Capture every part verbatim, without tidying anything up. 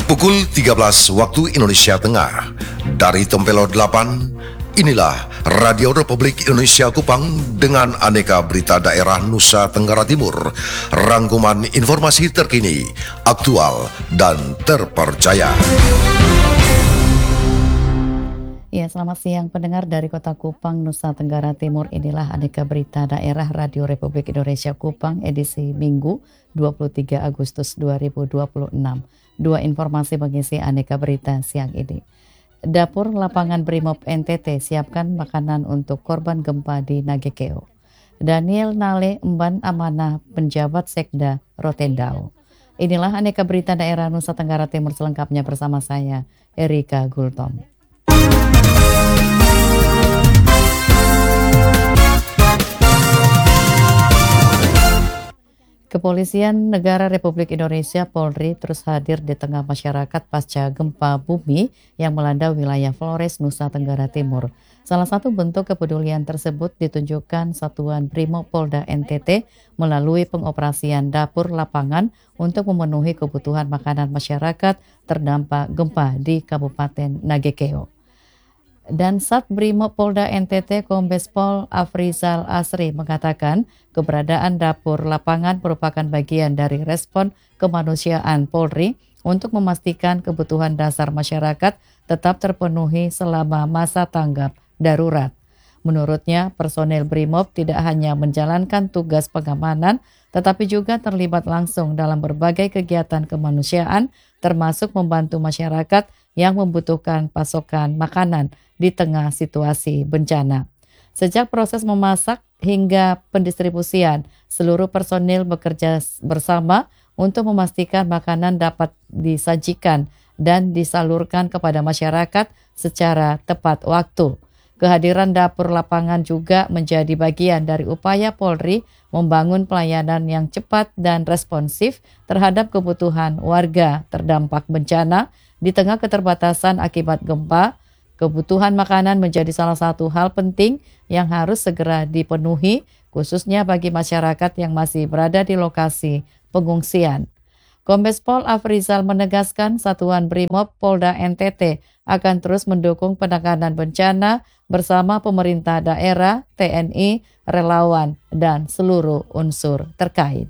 Pukul tiga belas waktu Indonesia Tengah. Dari Tempelo delapan, inilah Radio Republik Indonesia Kupang dengan aneka berita daerah Nusa Tenggara Timur. Rangkuman informasi terkini, aktual, dan terpercaya. Ya, selamat siang pendengar dari Kota Kupang, Nusa Tenggara Timur. Inilah aneka berita daerah Radio Republik Indonesia Kupang edisi Minggu dua puluh tiga Agustus dua ribu dua puluh enam. Dua informasi mengisi aneka berita siang ini. Dapur Lapangan Brimob N T T siapkan makanan untuk korban gempa di Nagekeo. Daniel Nale emban amanah penjabat Sekda Rotendao. Inilah aneka berita daerah Nusa Tenggara Timur selengkapnya bersama saya, Erika Gultom. Kepolisian Negara Republik Indonesia Polri terus hadir di tengah masyarakat pasca gempa bumi yang melanda wilayah Flores, Nusa Tenggara Timur. Salah satu bentuk kepedulian tersebut ditunjukkan Satuan Brimob Polda N T T melalui pengoperasian dapur lapangan untuk memenuhi kebutuhan makanan masyarakat terdampak gempa di Kabupaten Nagekeo. Dan Sat Brimob Polda N T T Kombes Pol Afrizal Asri mengatakan keberadaan dapur lapangan merupakan bagian dari respon kemanusiaan Polri untuk memastikan kebutuhan dasar masyarakat tetap terpenuhi selama masa tanggap darurat. Menurutnya, personel Brimob tidak hanya menjalankan tugas pengamanan, tetapi juga terlibat langsung dalam berbagai kegiatan kemanusiaan, termasuk membantu masyarakat yang membutuhkan pasokan makanan di tengah situasi bencana. Sejak proses memasak hingga pendistribusian, seluruh personil bekerja bersama untuk memastikan makanan dapat disajikan dan disalurkan kepada masyarakat secara tepat waktu. Kehadiran dapur lapangan juga menjadi bagian dari upaya Polri membangun pelayanan yang cepat dan responsif terhadap kebutuhan warga terdampak bencana di tengah keterbatasan akibat gempa. Kebutuhan makanan menjadi salah satu hal penting yang harus segera dipenuhi, khususnya bagi masyarakat yang masih berada di lokasi pengungsian. Kombes Pol Afrizal menegaskan Satuan Brimob Polda N T T akan terus mendukung penanganan bencana bersama pemerintah daerah, T N I, relawan, dan seluruh unsur terkait.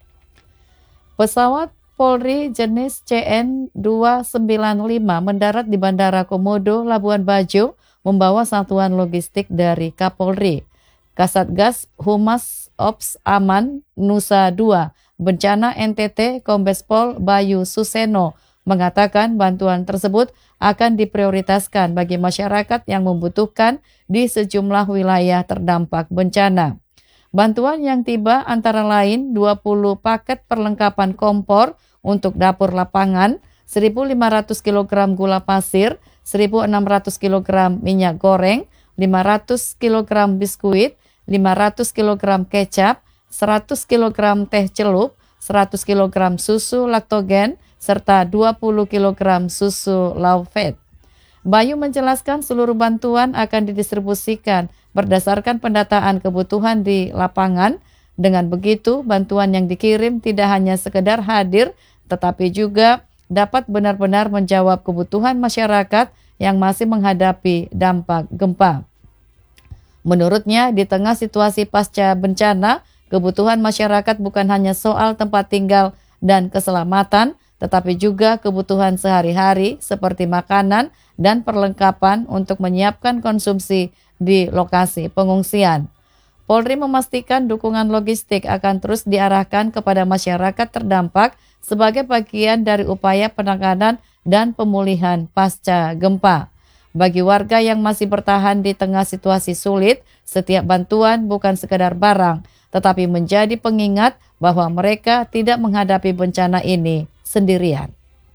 Pesawat Polri jenis C N dua sembilan lima mendarat di Bandara Komodo, Labuan Bajo, membawa satuan logistik dari Kapolri. Kasatgas Humas Ops Aman Nusa dua Bencana N T T Kombes Pol Bayu Suseno mengatakan bantuan tersebut akan diprioritaskan bagi masyarakat yang membutuhkan di sejumlah wilayah terdampak bencana. Bantuan yang tiba antara lain dua puluh paket perlengkapan kompor untuk dapur lapangan, seribu lima ratus kilogram gula pasir, seribu enam ratus kilogram minyak goreng, lima ratus kilogram biskuit, lima ratus kilogram kecap, seratus kilogram teh celup, seratus kilogram susu laktogen, serta dua puluh kilogram susu low fat. Bayu menjelaskan seluruh bantuan akan didistribusikan berdasarkan pendataan kebutuhan di lapangan. Dengan begitu, bantuan yang dikirim tidak hanya sekedar hadir, tetapi juga dapat benar-benar menjawab kebutuhan masyarakat yang masih menghadapi dampak gempa. Menurutnya, di tengah situasi pasca bencana, kebutuhan masyarakat bukan hanya soal tempat tinggal dan keselamatan, tetapi juga kebutuhan sehari-hari seperti makanan dan perlengkapan untuk menyiapkan konsumsi di lokasi pengungsian. Polri memastikan dukungan logistik akan terus diarahkan kepada masyarakat terdampak sebagai bagian dari upaya penanganan dan pemulihan pasca gempa. Bagi warga yang masih bertahan di tengah situasi sulit, setiap bantuan bukan sekedar barang, tetapi menjadi pengingat bahwa mereka tidak menghadapi bencana ini sendirian.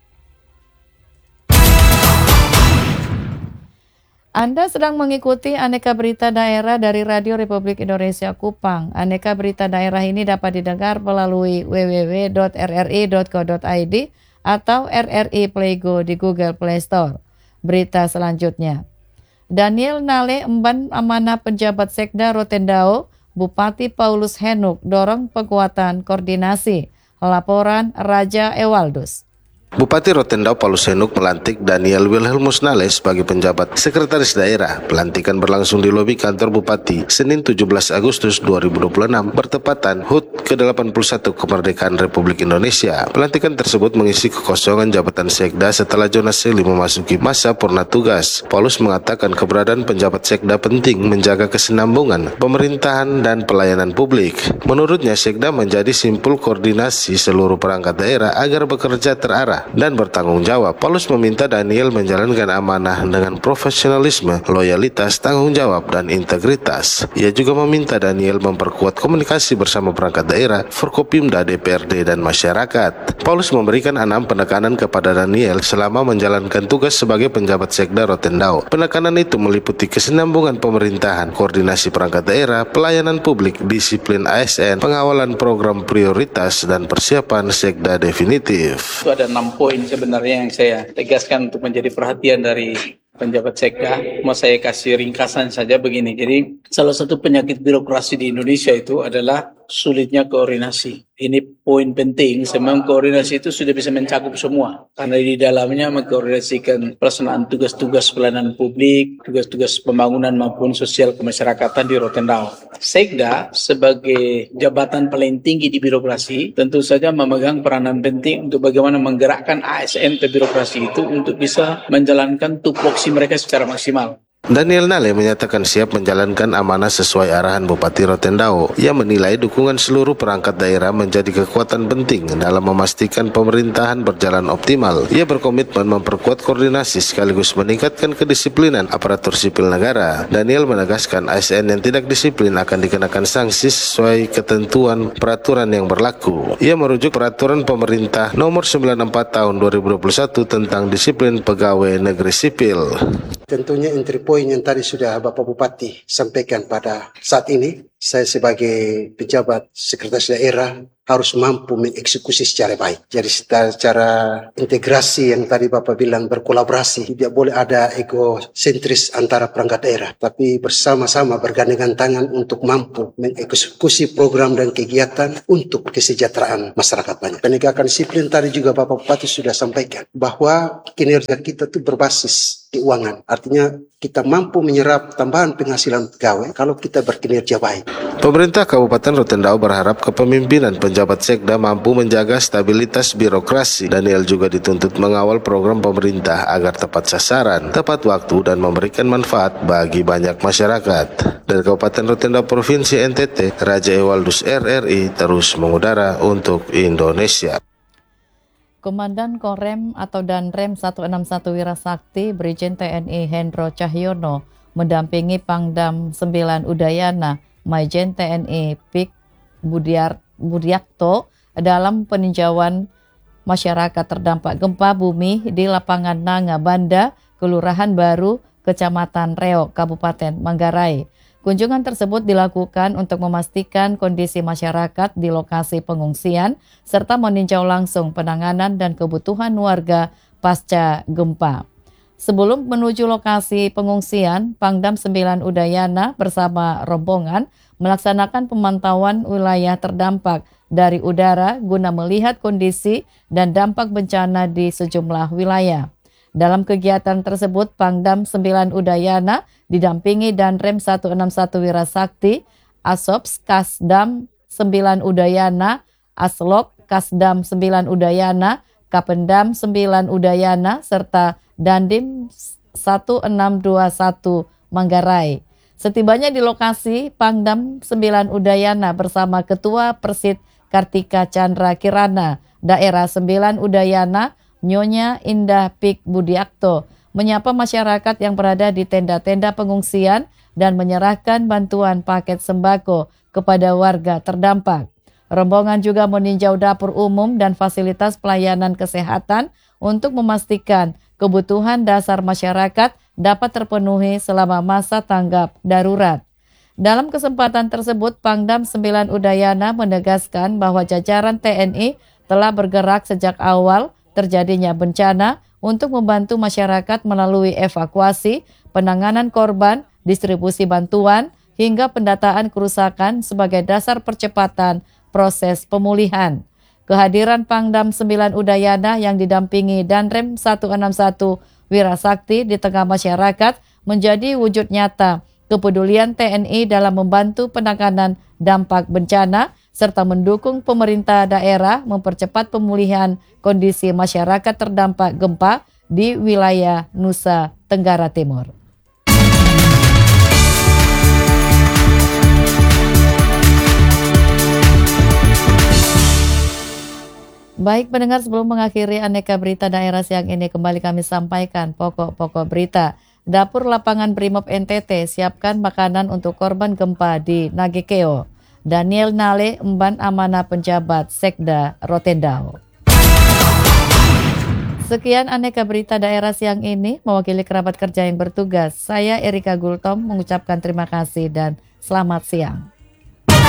Anda sedang mengikuti Aneka Berita Daerah dari Radio Republik Indonesia Kupang. Aneka Berita Daerah ini dapat didengar melalui w w w dot r r i dot co dot i d atau R R I Play Go di Google Play Store. Berita selanjutnya. Daniel Nale emban amanah penjabat Sekda Rotendao, Bupati Paulus Henuk dorong penguatan koordinasi. Laporan Raja Ewaldus. Bupati Rotendao Paulus Henuk melantik Daniel Wilhelmus Nale sebagai penjabat sekretaris daerah. Pelantikan berlangsung di lobi kantor Bupati Senin tujuh belas Agustus dua ribu dua puluh enam bertepatan H U T ke delapan puluh satu kemerdekaan Republik Indonesia. Pelantikan tersebut mengisi kekosongan jabatan Sekda setelah Jonas Seli memasuki masa purna tugas. Paulus mengatakan keberadaan penjabat Sekda penting menjaga kesinambungan pemerintahan dan pelayanan publik. Menurutnya Sekda menjadi simpul koordinasi seluruh perangkat daerah agar bekerja terarah dan bertanggung jawab. Paulus meminta Daniel menjalankan amanah dengan profesionalisme, loyalitas, tanggung jawab, dan integritas. Ia juga meminta Daniel memperkuat komunikasi bersama perangkat daerah, Forkopimda, D P R D, dan masyarakat. Paulus memberikan enam penekanan kepada Daniel selama menjalankan tugas sebagai penjabat Sekda Rotendao. Penekanan itu meliputi kesinambungan pemerintahan, koordinasi perangkat daerah, pelayanan publik, disiplin A S N, pengawalan program prioritas, dan persiapan Sekda definitif. Itu ada enam poin sebenarnya yang saya tegaskan untuk menjadi perhatian dari penjabat Sekda. Mau saya kasih ringkasan saja begini. Jadi salah satu penyakit birokrasi di Indonesia itu adalah sulitnya koordinasi. Ini poin penting, memang koordinasi itu sudah bisa mencakup semua. Karena di dalamnya mengkoordinasikan pelaksanaan tugas-tugas pelayanan publik, tugas-tugas pembangunan maupun sosial kemasyarakatan di Rotendao. Sekda sebagai jabatan paling tinggi di birokrasi tentu saja memegang peranan penting untuk bagaimana menggerakkan A S N ke birokrasi itu untuk bisa menjalankan tupoksi mereka secara maksimal. Daniel Nale menyatakan siap menjalankan amanah sesuai arahan Bupati Rotendao. Ia menilai dukungan seluruh perangkat daerah menjadi kekuatan penting dalam memastikan pemerintahan berjalan optimal. Ia berkomitmen memperkuat koordinasi sekaligus meningkatkan kedisiplinan aparatur sipil negara. Daniel menegaskan A S N yang tidak disiplin akan dikenakan sanksi sesuai ketentuan peraturan yang berlaku. Ia merujuk peraturan pemerintah nomor sembilan puluh empat tahun dua ribu dua puluh satu tentang disiplin pegawai negeri sipil. Tentunya entry point yang tadi sudah Bapak Bupati sampaikan pada saat ini, saya sebagai pejabat sekretaris daerah harus mampu mengeksekusi secara baik. Jadi secara integrasi yang tadi Bapak bilang berkolaborasi, tidak boleh ada egosentris antara perangkat daerah, tapi bersama-sama bergandengan tangan untuk mampu mengeksekusi program dan kegiatan untuk kesejahteraan masyarakat banyak. Penegakan disiplin tadi juga Bapak Bupati sudah sampaikan bahwa kinerja kita itu berbasis keuangan. Artinya kita mampu menyerap tambahan penghasilan pegawai kalau kita berkinerja baik. Pemerintah Kabupaten Rotendao berharap kepemimpinan penjabat Sekda mampu menjaga stabilitas birokrasi. Daniel juga dituntut mengawal program pemerintah agar tepat sasaran, tepat waktu, dan memberikan manfaat bagi banyak masyarakat. Dari Kabupaten Rotendao Provinsi N T T, Raja Ewaldus R R I terus mengudara untuk Indonesia. Komandan Korem atau Danrem seratus enam puluh satu Wirasakti Brigjen T N I Hendro Cahyono mendampingi Pangdam sembilan Udayana Majen T N I Pik Budiakto dalam peninjauan masyarakat terdampak gempa bumi di lapangan Nanga Banda, Kelurahan Baru, Kecamatan Reok, Kabupaten Manggarai. Kunjungan tersebut dilakukan untuk memastikan kondisi masyarakat di lokasi pengungsian serta meninjau langsung penanganan dan kebutuhan warga pasca gempa. Sebelum menuju lokasi pengungsian, Pangdam sembilan Udayana bersama rombongan melaksanakan pemantauan wilayah terdampak dari udara guna melihat kondisi dan dampak bencana di sejumlah wilayah. Dalam kegiatan tersebut, Pangdam sembilan Udayana didampingi Danrem seratus enam puluh satu Wirasakti, Asops Kasdam sembilan Udayana, Aslok Kasdam sembilan Udayana, Kapendam sembilan Udayana, serta Dandim satu enam dua satu Manggarai. Setibanya di lokasi, Pangdam sembilan Udayana bersama Ketua Persid Kartika Chandra Kirana, Daerah sembilan Udayana, Nyonya Indah Pik Budiakto, menyapa masyarakat yang berada di tenda-tenda pengungsian dan menyerahkan bantuan paket sembako kepada warga terdampak. Rombongan juga meninjau dapur umum dan fasilitas pelayanan kesehatan untuk memastikan kebutuhan dasar masyarakat dapat terpenuhi selama masa tanggap darurat. Dalam kesempatan tersebut, Pangdam sembilan Udayana menegaskan bahwa jajaran T N I telah bergerak sejak awal terjadinya bencana untuk membantu masyarakat melalui evakuasi, penanganan korban, distribusi bantuan, hingga pendataan kerusakan sebagai dasar percepatan proses pemulihan. Kehadiran Pangdam sembilan Udayana yang didampingi Danrem seratus enam puluh satu Wirasakti di tengah masyarakat menjadi wujud nyata kepedulian T N I dalam membantu penanganan dampak bencana serta mendukung pemerintah daerah mempercepat pemulihan kondisi masyarakat terdampak gempa di wilayah Nusa Tenggara Timur. Baik pendengar, sebelum mengakhiri Aneka Berita Daerah siang ini, kembali kami sampaikan pokok-pokok berita. Dapur Lapangan Brimob N T T siapkan makanan untuk korban gempa di Nagekeo. Daniel Nale emban amanah penjabat Sekda Rotendao. Sekian Aneka Berita Daerah siang ini, mewakili kerabat kerja yang bertugas, saya Erika Gultom mengucapkan terima kasih dan selamat siang.